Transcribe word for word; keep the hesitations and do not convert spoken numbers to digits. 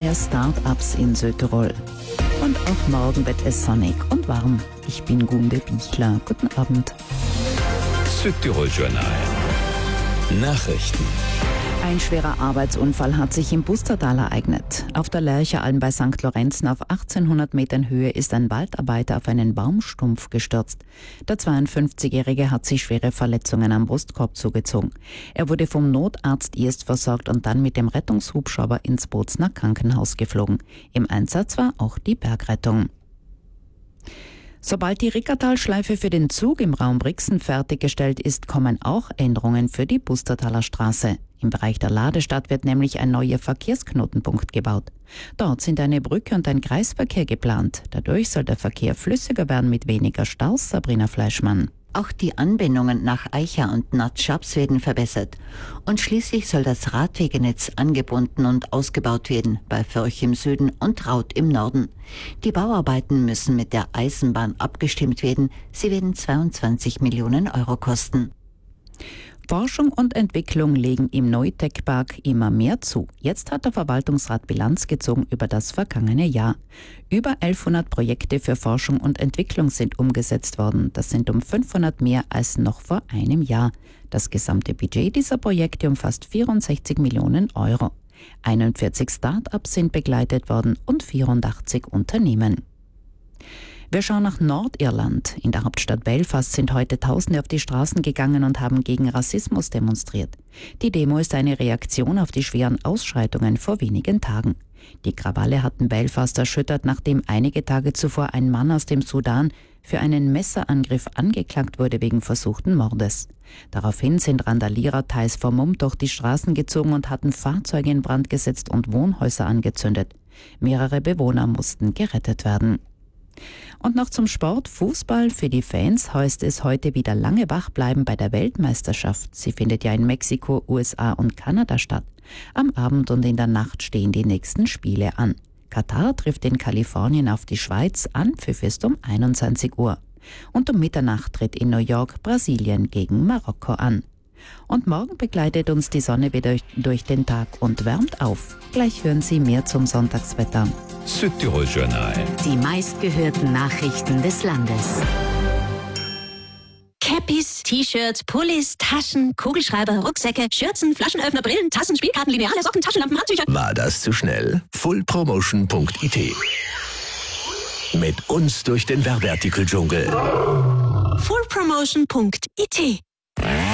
mehr Start-ups in Südtirol. Und auch morgen wird es sonnig und warm. Ich bin Gunde Bichler. Guten Abend. Südtirol Journal. Nachrichten. Ein schwerer Arbeitsunfall hat sich im Bustertal ereignet. Auf der Lercheralm bei Sankt Lorenzen auf achtzehnhundert Metern Höhe ist ein Waldarbeiter auf einen Baumstumpf gestürzt. Der zweiundfünfzigjährige hat sich schwere Verletzungen am Brustkorb zugezogen. Er wurde vom Notarzt erst versorgt und dann mit dem Rettungshubschrauber ins Bozner Krankenhaus geflogen. Im Einsatz war auch die Bergrettung. Sobald die Rickertalschleife für den Zug im Raum Brixen fertiggestellt ist, kommen auch Änderungen für die Bustertaler Straße. Im Bereich der Ladestadt wird nämlich ein neuer Verkehrsknotenpunkt gebaut. Dort sind eine Brücke und ein Kreisverkehr geplant. Dadurch soll der Verkehr flüssiger werden mit weniger Staus, Sabrina Fleischmann. Auch die Anbindungen nach Eicha und Natschabs werden verbessert. Und schließlich soll das Radwegenetz angebunden und ausgebaut werden, bei Förch im Süden und Raut im Norden. Die Bauarbeiten müssen mit der Eisenbahn abgestimmt werden. Sie werden zweiundzwanzig Millionen Euro kosten. Forschung und Entwicklung legen im Neutech-Park immer mehr zu. Jetzt hat der Verwaltungsrat Bilanz gezogen über das vergangene Jahr. Über elfhundert Projekte für Forschung und Entwicklung sind umgesetzt worden. Das sind um fünfhundert mehr als noch vor einem Jahr. Das gesamte Budget dieser Projekte umfasst vierundsechzig Millionen Euro. einundvierzig Start-ups sind begleitet worden und vierundachtzig Unternehmen. Wir schauen nach Nordirland. In der Hauptstadt Belfast sind heute Tausende auf die Straßen gegangen und haben gegen Rassismus demonstriert. Die Demo ist eine Reaktion auf die schweren Ausschreitungen vor wenigen Tagen. Die Krawalle hatten Belfast erschüttert, nachdem einige Tage zuvor ein Mann aus dem Sudan für einen Messerangriff angeklagt wurde wegen versuchten Mordes. Daraufhin sind Randalierer teils vermummt durch die Straßen gezogen und hatten Fahrzeuge in Brand gesetzt und Wohnhäuser angezündet. Mehrere Bewohner mussten gerettet werden. Und noch zum Sport. Fußball. Für die Fans heißt es heute wieder lange wach bleiben bei der Weltmeisterschaft. Sie findet ja in Mexiko, U S A und Kanada statt. Am Abend und in der Nacht stehen die nächsten Spiele an. Katar trifft in Kalifornien auf die Schweiz, Anpfiff ist um einundzwanzig Uhr. Und um Mitternacht tritt in New York Brasilien gegen Marokko an. Und morgen begleitet uns die Sonne wieder durch den Tag und wärmt auf. Gleich hören Sie mehr zum Sonntagswetter. Südtirol Journal. Die meistgehörten Nachrichten des Landes. Cappies, T-Shirts, Pullis, Taschen, Kugelschreiber, Rucksäcke, Schürzen, Flaschenöffner, Brillen, Tassen, Spielkarten, Lineale, Socken, Taschenlampen, Handtücher. War das zu schnell? full promotion punkt I T. Mit uns durch den Werbeartikeldschungel. full promotion punkt I T